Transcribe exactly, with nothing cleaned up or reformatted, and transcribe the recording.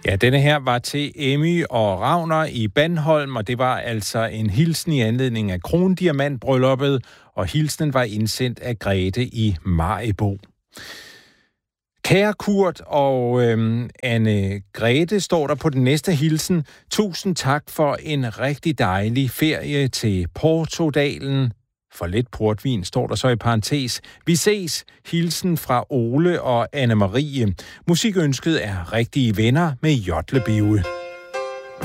Ja, denne her var til Emmy og Ragnar i Bandholm, og det var altså en hilsen i anledning af krondiamantbrylluppet, og hilsenen var indsendt af Grete i Maribo. Kære Kurt og øhm, Anne Grete, står der på den næste hilsen. Tusind tak for en rigtig dejlig ferie til Portodalen. For lidt portvin, står der så i parentes. Vi ses. Hilsen fra Ole og Anne-Marie. Musikønsket er rigtige venner med Jotlebivge.